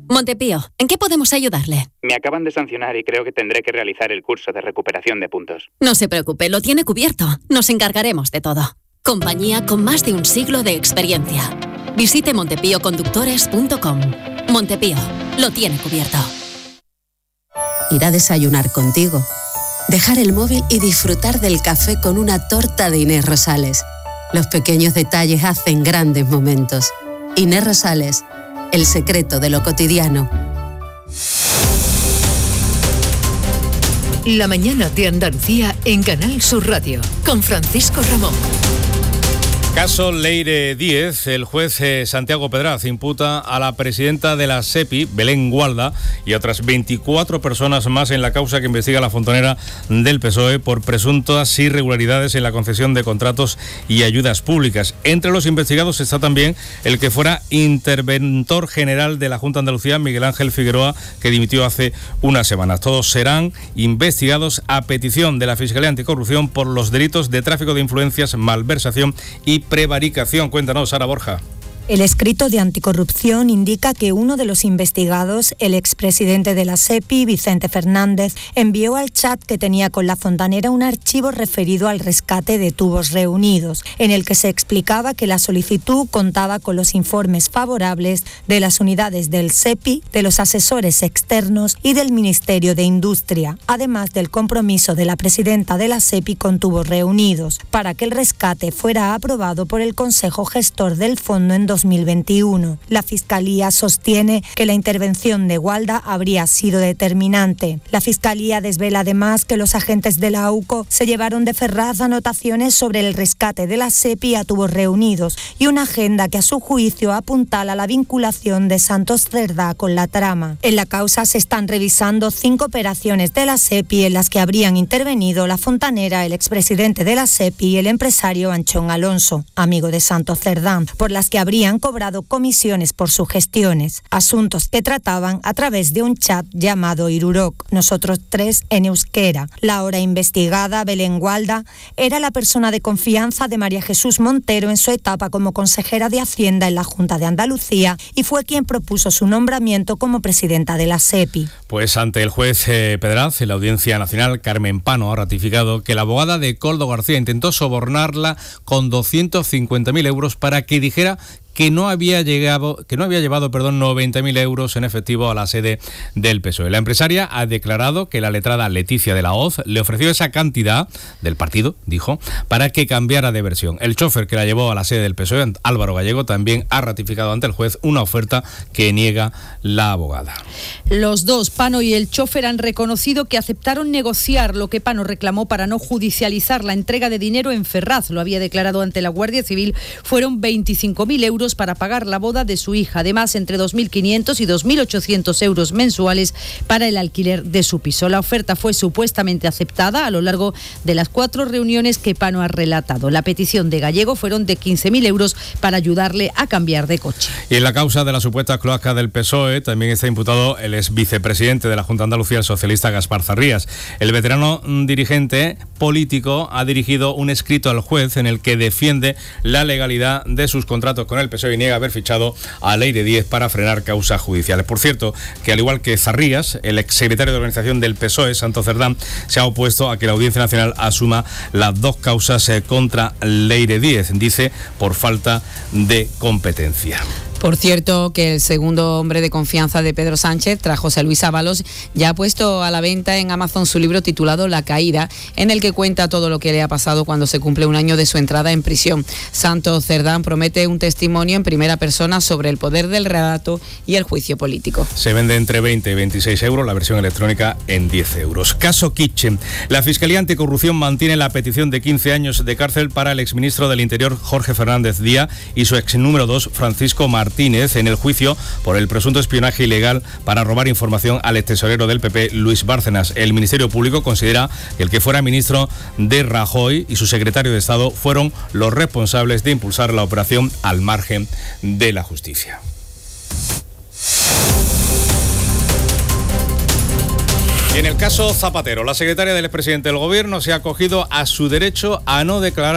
Montepío, ¿en qué podemos ayudarle? Me acaban de sancionar y creo que tendré que realizar el curso de recuperación de puntos. No se preocupe, lo tiene cubierto. Nos encargaremos de todo. Compañía con más de un siglo de experiencia. Visite montepíoconductores.com. Montepío, lo tiene cubierto. Ir a desayunar contigo. Dejar el móvil y disfrutar del café con una torta de Inés Rosales. Los pequeños detalles hacen grandes momentos. Inés Rosales, el secreto de lo cotidiano. La mañana de Andalucía en Canal Sur Radio, con Francisco Ramón. Caso Leire Díez. El juez Santiago Pedraz imputa a la presidenta de la SEPI, Belén Gualda, y a otras 24 personas más en la causa que investiga la fontanera del PSOE por presuntas irregularidades en la concesión de contratos y ayudas públicas. Entre los investigados está también el que fuera interventor general de la Junta de Andalucía, Miguel Ángel Figueroa, que dimitió hace unas semanas. Todos serán investigados a petición de la Fiscalía Anticorrupción por los delitos de tráfico de influencias, malversación y prevaricación. Cuéntanos, Sara Borja. El escrito de anticorrupción indica que uno de los investigados, el expresidente de la SEPI, Vicente Fernández, envió al chat que tenía con la fontanera un archivo referido al rescate de tubos reunidos, en el que se explicaba que la solicitud contaba con los informes favorables de las unidades del SEPI, de los asesores externos y del Ministerio de Industria, además del compromiso de la presidenta de la SEPI con tubos reunidos, para que el rescate fuera aprobado por el Consejo Gestor del Fondo en 2021. La Fiscalía sostiene que la intervención de Gualda habría sido determinante. La Fiscalía desvela además que los agentes de la AUCO se llevaron de Ferraz anotaciones sobre el rescate de la SEPI a tubos reunidos y una agenda que a su juicio apuntala la vinculación de Santos Cerdá con la trama. En la causa se están revisando 5 operaciones de la SEPI en las que habrían intervenido la fontanera, el expresidente de la SEPI y el empresario Anchón Alonso, amigo de Santos Cerdá, por las que habrían cobrado comisiones por sus gestiones, asuntos que trataban a través de un chat llamado Irurok, nosotros 3 en euskera. La ahora investigada, Belén Gualda, era la persona de confianza de María Jesús Montero en su etapa como consejera de Hacienda en la Junta de Andalucía y fue quien propuso su nombramiento como presidenta de la SEPI. Pues ante el juez Pedraz, en la Audiencia Nacional, Carmen Pano ha ratificado que la abogada de Koldo García intentó sobornarla con 250.000 euros para que dijera que no había llevado 90.000 euros en efectivo a la sede del PSOE. La empresaria ha declarado que la letrada Leticia de la Hoz le ofreció esa cantidad del partido, dijo, para que cambiara de versión. El chofer que la llevó a la sede del PSOE, Álvaro Gallego, también ha ratificado ante el juez una oferta que niega la abogada. Los dos, Pano y el chofer, han reconocido que aceptaron negociar lo que Pano reclamó para no judicializar la entrega de dinero en Ferraz. Lo había declarado ante la Guardia Civil. Fueron 25.000 euros para pagar la boda de su hija. Además, entre 2.500 y 2.800 euros mensuales para el alquiler de su piso. La oferta fue supuestamente aceptada a lo largo de las 4 reuniones que Pano ha relatado. La petición de Gallego fueron de 15.000 euros para ayudarle a cambiar de coche. Y en la causa de la supuesta cloaca del PSOE también está imputado el ex vicepresidente de la Junta de Andalucía, el socialista Gaspar Zarrías. El veterano dirigente político ha dirigido un escrito al juez en el que defiende la legalidad de sus contratos con el PSOE y niega haber fichado a Leire Díez para frenar causas judiciales. Por cierto, que al igual que Zarrías, el exsecretario de organización del PSOE, Santos Cerdá, se ha opuesto a que la Audiencia Nacional asuma las 2 causas contra Leire Díez, dice, por falta de competencia. Por cierto, que el segundo hombre de confianza de Pedro Sánchez, tras José Luis Ábalos, ya ha puesto a la venta en Amazon su libro titulado La Caída, en el que cuenta todo lo que le ha pasado cuando se cumple un año de su entrada en prisión. Santos Cerdá promete un testimonio en primera persona sobre el poder del relato y el juicio político. Se vende entre 20 y 26 euros, la versión electrónica en 10 euros. Caso Kitchen. La Fiscalía Anticorrupción mantiene la petición de 15 años de cárcel para el exministro del Interior, Jorge Fernández Díaz, y su ex número 2, Francisco Martínez, en el juicio por el presunto espionaje ilegal para robar información al extesorero del PP, Luis Bárcenas. El Ministerio Público considera que el que fuera ministro de Rajoy y su secretario de Estado fueron los responsables de impulsar la operación al margen de la justicia. Y en el caso Zapatero, la secretaria del expresidente del Gobierno se ha acogido a su derecho a no declarar